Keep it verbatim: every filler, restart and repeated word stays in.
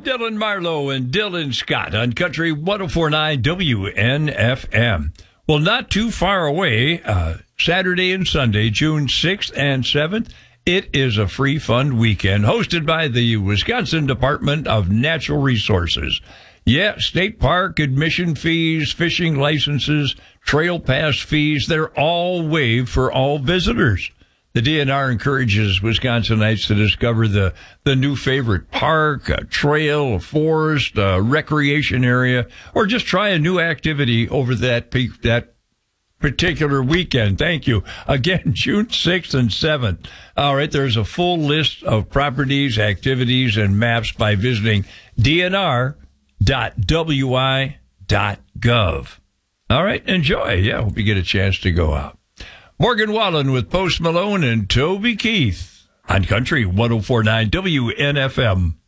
Dylan Marlowe and Dylan Scott on Country one oh four point nine W N F M. Well, not too far away, uh, Saturday and Sunday, June sixth and seventh, it is a free fun weekend hosted by the Wisconsin Department of Natural Resources. Yeah, state park admission fees, fishing licenses, trail pass fees, they're all waived for all visitors. The D N R encourages Wisconsinites to discover the, the new favorite park, a trail, a forest, a recreation area, or just try a new activity over that pe- that particular weekend. Thank you. Again, June sixth and seventh. All right, there's a full list of properties, activities, and maps by visiting D N R dot W I dot gov. All right, enjoy. Yeah, hope you get a chance to go out. Morgan Wallen with Post Malone and Toby Keith on Country one oh four point nine W N F M.